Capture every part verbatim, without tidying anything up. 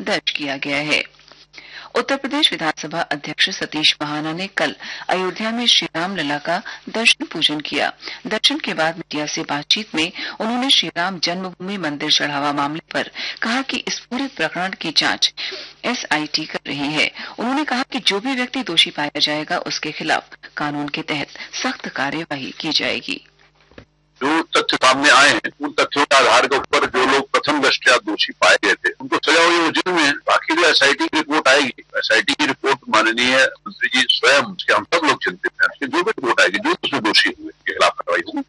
दर्ज किया गया है। उत्तर प्रदेश विधानसभा अध्यक्ष सतीश महाना ने कल अयोध्या में श्रीराम लला का दर्शन पूजन किया। दर्शन के बाद मीडिया से बातचीत में उन्होंने श्रीराम जन्मभूमि मंदिर चढ़ावा मामले पर कहा कि इस पूरे प्रकरण की जांच एस आई टी कर रही है। उन्होंने कहा कि जो भी व्यक्ति दोषी पाया जाएगा उसके खिलाफ कानून के तहत सख्त कार्यवाही की जाएगी। जो तथ्य सामने आए हैं उन तथ्यों के आधार के ऊपर जो लोग प्रथम दृष्टया दोषी पाए गए थे उनको सजा हुई जेल में। बाकी जो एस आई टी की रिपोर्ट आएगी, एस आई टी की रिपोर्ट माननीय मंत्री जी स्वयं, उसके हम सब लोग चिंतित हैं। जो भी रिपोर्ट आएगी, जो उसमें दोषी हुए के खिलाफ कार्रवाई होगी।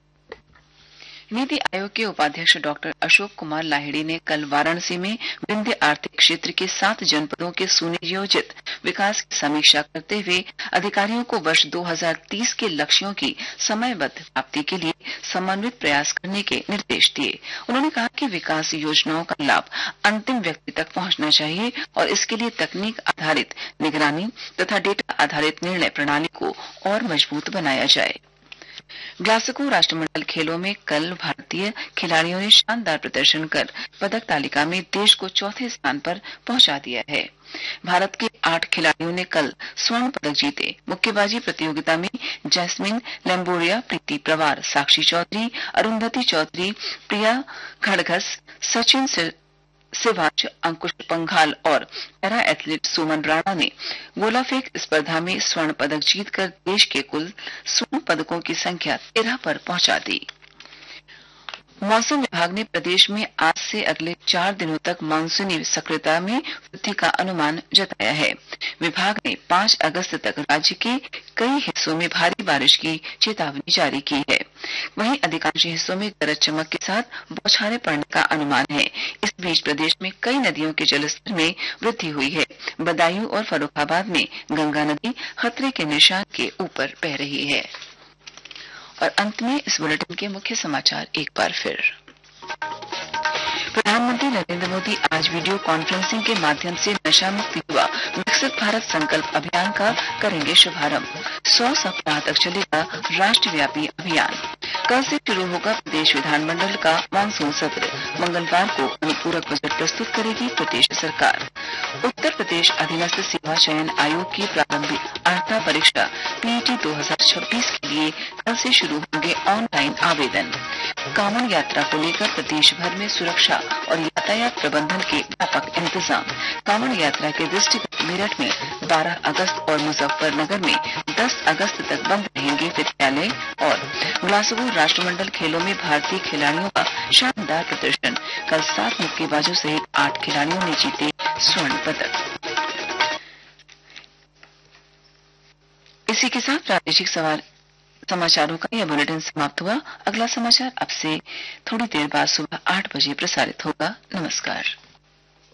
नीति आयोग के उपाध्यक्ष डॉक्टर अशोक कुमार लाहिड़ी ने कल वाराणसी में विंध्य आर्थिक क्षेत्र के सात जनपदों के सुनियोजित विकास की समीक्षा करते हुए अधिकारियों को वर्ष दो हज़ार तीस के लक्ष्यों की समयबद्ध प्राप्ति के लिए समन्वित प्रयास करने के निर्देश दिए। उन्होंने कहा कि विकास योजनाओं का लाभ अंतिम व्यक्ति तक पहुंचना चाहिए और इसके लिए तकनीक आधारित निगरानी तथा डेटा आधारित निर्णय प्रणाली को और मजबूत बनाया जाए। ग्लासगो राष्ट्रमंडल खेलों में कल भारतीय खिलाड़ियों ने शानदार प्रदर्शन कर पदक तालिका में देश को चौथे स्थान पर पहुंचा दिया है। भारत के आठ खिलाड़ियों ने कल स्वर्ण पदक जीते। मुक्केबाजी प्रतियोगिता में जैस्मिन लैम्बोरिया, प्रीति प्रवार, साक्षी चौधरी, अरुंधति चौधरी, प्रिया खड़गस, सचिन सिवाच, अंकुश पंघाल और पैरा एथलीट सुमन राणा ने गोला फेंक स्पर्धा में स्वर्ण पदक जीतकर देश के कुल स्वर्ण पदकों की संख्या तेरह पर पहुंचा दी। मौसम विभाग ने प्रदेश में आज से अगले चार दिनों तक मानसूनी सक्रियता में वृद्धि का अनुमान जताया है। विभाग ने पांच अगस्त तक राज्य के कई हिस्सों में भारी बारिश की चेतावनी जारी की है। वहीं अधिकांश हिस्सों में गरज चमक के साथ बौछारें पड़ने का अनुमान है। इस बीच प्रदेश में कई नदियों के जलस्तर में वृद्धि हुई है। बदायूं और फर्रुखाबाद में गंगा नदी खतरे के निशान के ऊपर बह रही है। और अंत में इस बुलेटिन के मुख्य समाचार एक बार फिर। प्रधानमंत्री नरेंद्र मोदी आज वीडियो कॉन्फ्रेंसिंग के माध्यम से नशा मुक्त युवा विकसित भारत संकल्प अभियान का करेंगे शुभारंभ। सौ सप्ताह तक चलेगा राष्ट्रव्यापी अभियान। कल से शुरू होगा प्रदेश विधानमंडल का मानसून सत्र। मंगलवार को अनुपूरक बजट प्रस्तुत करेगी प्रदेश सरकार। उत्तर प्रदेश अधीनस्थ सेवा चयन आयोग की प्रारंभिक अर्हता परीक्षा पी ई टी दो हज़ार छब्बीस के लिए कल से शुरू होंगे ऑनलाइन आवेदन। कांवड़ यात्रा को लेकर प्रदेश भर में सुरक्षा और यातायात प्रबंधन के व्यापक इंतजाम। कांवड़ यात्रा के दृष्टिगत मेरठ में बारह अगस्त और मुजफ्फरनगर में दस अगस्त तक बंद रहेंगे विद्यालय। और ग्लासगो राष्ट्रमंडल खेलों में भारतीय खिलाड़ियों का शानदार प्रदर्शन। कल सात मुक्केबाजों सहित आठ खिलाड़ियों ने जीते स्वर्ण पदक। इसी के साथ प्रादेशिक सवाल समाचारों का यह बुलेटिन समाप्त हुआ। अगला समाचार अब से थोड़ी देर बाद सुबह आठ बजे प्रसारित होगा। नमस्कार।